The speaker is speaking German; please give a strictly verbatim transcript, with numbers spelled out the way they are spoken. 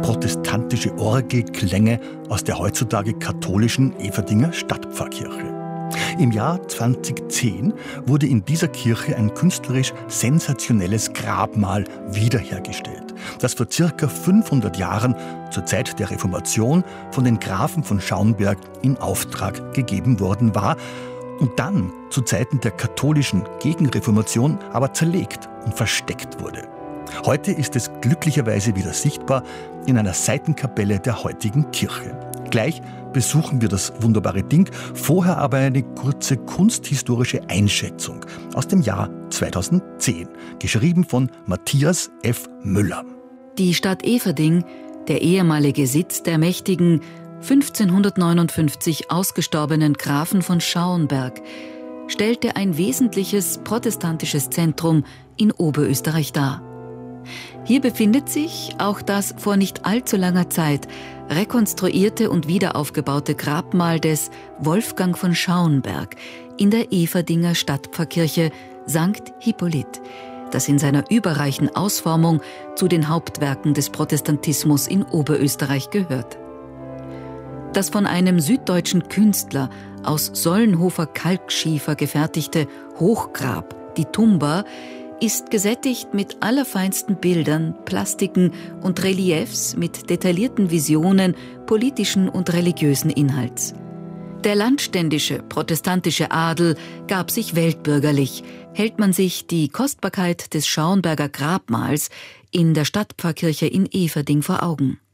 protestantische Orgelklänge aus der heutzutage katholischen Everdinger Stadtpfarrkirche. Im Jahr zweitausendzehn wurde in dieser Kirche ein künstlerisch sensationelles Grabmal wiederhergestellt, das vor circa fünfhundert Jahren zur Zeit der Reformation von den Grafen von Schauenberg in Auftrag gegeben worden war und dann zu Zeiten der katholischen Gegenreformation aber zerlegt und versteckt wurde. Heute ist es glücklicherweise wieder sichtbar in einer Seitenkapelle der heutigen Kirche. Gleich besuchen wir das wunderbare Ding, vorher aber eine kurze kunsthistorische Einschätzung aus dem Jahr zweitausendzehn, geschrieben von Matthias F. Müller. Die Stadt Eferding, der ehemalige Sitz der mächtigen fünfzehnhundertneunundfünfzig ausgestorbenen Grafen von Schauenberg, stellte ein wesentliches protestantisches Zentrum in Oberösterreich dar. Hier befindet sich auch das vor nicht allzu langer Zeit rekonstruierte und wiederaufgebaute Grabmal des Wolfgang von Schauenberg in der Everdinger Stadtpfarrkirche Sankt Hippolyt, das in seiner überreichen Ausformung zu den Hauptwerken des Protestantismus in Oberösterreich gehört. Das von einem süddeutschen Künstler aus Sollenhofer Kalkschiefer gefertigte Hochgrab, die Tumba, ist gesättigt mit allerfeinsten Bildern, Plastiken und Reliefs mit detaillierten Visionen politischen und religiösen Inhalts. Der landständische, protestantische Adel gab sich weltbürgerlich, hält man sich die Kostbarkeit des Schauenberger Grabmals in der Stadtpfarrkirche in Eferding vor Augen.